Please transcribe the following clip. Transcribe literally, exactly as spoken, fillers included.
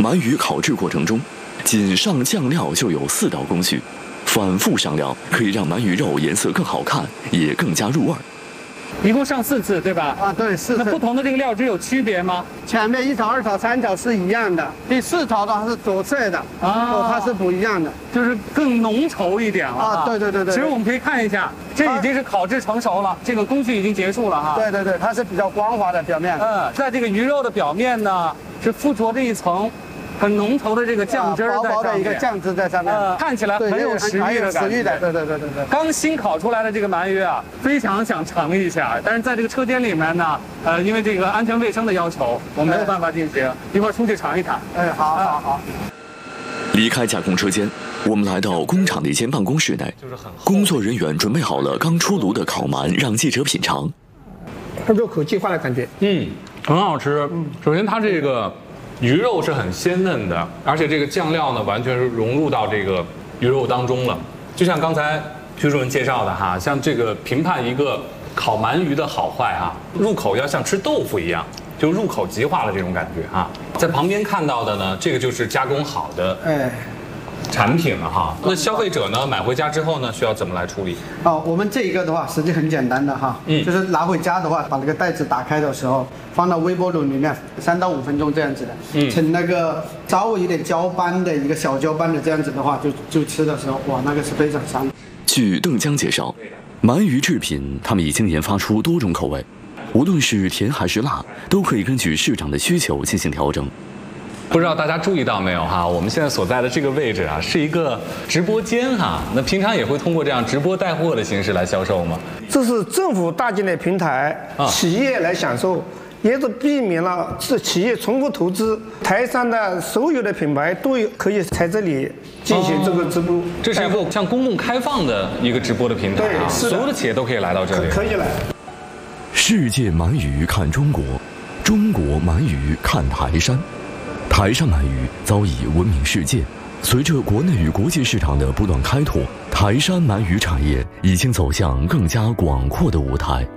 鳗鱼烤制过程中，仅上酱料就有四道工序，反复上料可以让鳗鱼肉颜色更好看，也更加入味儿。 一共上四次，对吧？ 啊，对，四次。 那不同的这个料汁有区别吗？ 前面一炒、二炒、三炒是一样的，第四炒的话是左侧的，啊，它是不一样的， 就是更浓稠一点了啊。对对对对。 其实我们可以看一下，这已经是烤制成熟了，这个工序已经结束了哈。 对对对，它是比较光滑的表面。 嗯，在这个鱼肉的表面呢，是附着着一层很浓稠的这个酱汁儿在上面， 薄薄的一个酱汁在上面， 呃，看起来很有食欲的感觉。 对对对对对。 刚新烤出来的这个鳗鱼啊，非常想尝一下，但是在这个车间里面呢，呃，因为这个安全卫生的要求，我没有办法进行。一会儿出去尝一尝。 哎，好好好。 离开加工车间，我们来到工厂的一间办公室内，工作人员准备好了刚出炉的烤鳗，让记者品尝。 入口即化的感觉， 嗯，很好吃。嗯，首先它这个。鱼肉是很鲜嫩的，而且这个酱料呢，完全是融入到这个鱼肉当中了。就像刚才徐主任介绍的哈，像这个评判一个烤鳗鱼的好坏哈，入口要像吃豆腐一样，就入口即化的这种感觉哈。在旁边看到的呢，这个就是加工好的哎产品了哈。那消费者呢买回家之后呢，需要怎么来处理？ 哦，我们这一个的话，实际很简单的哈，嗯，就是拿回家的话，把那个袋子打开的时候，放到微波炉里面三到五分钟这样子的，嗯，成那个稍微有点焦斑的一个小焦斑的这样子的话，就就吃的时候，哇，那个是非常香。 据邓江介绍，鳗鱼制品他们已经研发出多种口味，无论是甜还是辣，都可以根据市场的需求进行调整。 不知道大家注意到没有哈？我们现在所在的这个位置啊，是一个直播间哈。那平常也会通过这样直播带货的形式来销售吗？ 这是政府搭建的平台，啊、企业来享受，也是避免了是企业重复投资。台上的所有的品牌都有可以在这里进行这个直播。哦、 这是一个像公共开放的一个直播的平台啊，所有的企业都可以来到这里。 可以来。 世界鳗鱼看中国，中国鳗鱼看台山。台山鳗鱼早已闻名世界，随着国内与国际市场的不断开拓，台山鳗鱼产业已经走向更加广阔的舞台。